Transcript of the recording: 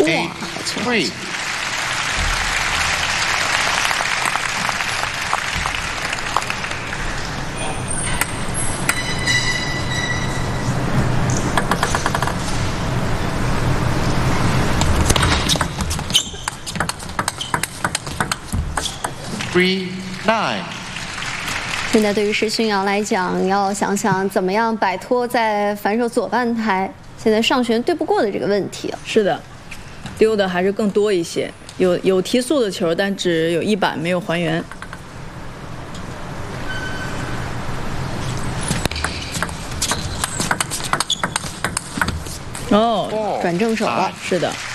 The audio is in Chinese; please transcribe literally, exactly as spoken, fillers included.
哇，好球！ Three nine。 现在对于石勋瑶来讲，要想想怎么样摆脱在反手左半台现在上旋对不过的这个问题。 是的，丢的还是更多一些，有有提速的球，但只有一板没有还原。哦， 转正手了， 是的。